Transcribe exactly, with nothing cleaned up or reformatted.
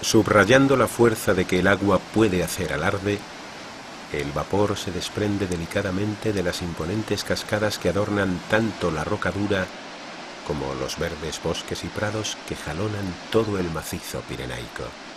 Subrayando la fuerza de que el agua puede hacer alarde, el vapor se desprende delicadamente de las imponentes cascadas que adornan tanto la roca dura como los verdes bosques y prados que jalonan todo el macizo pirenaico.